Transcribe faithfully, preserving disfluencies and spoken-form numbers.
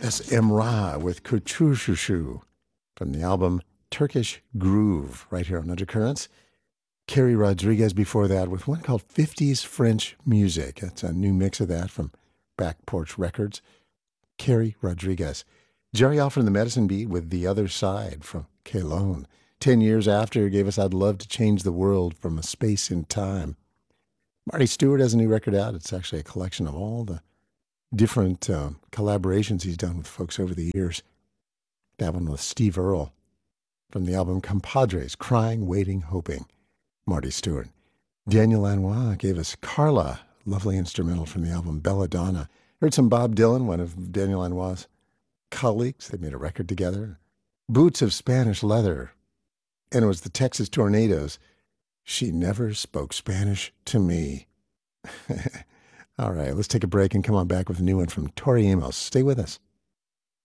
That's Emrah with Kuchuşuşu from the album Turkish Groove, right here on Undercurrents. Kerry Rodriguez before that with one called fifties French Music. That's a new mix of that from Back Porch Records. Kerry Rodriguez. Jerry Alford and the Medicine Bee with The Other Side from Kelowna. Ten years after, gave us I'd Love to Change the World from a Space in Time. Marty Stewart has a new record out. It's actually a collection of all the different uh, collaborations he's done with folks over the years. That one with Steve Earle from the album Compadres, Crying, Waiting, Hoping. Marty Stewart. Daniel Lanois gave us Carla, lovely instrumental from the album Belladonna. Heard some Bob Dylan, one of Daniel Lanois' colleagues. They made a record together. Boots of Spanish Leather. And it was the Texas Tornadoes. She never spoke Spanish to me. All right, let's take a break and come on back with a new one from Tori Amos. Stay with us.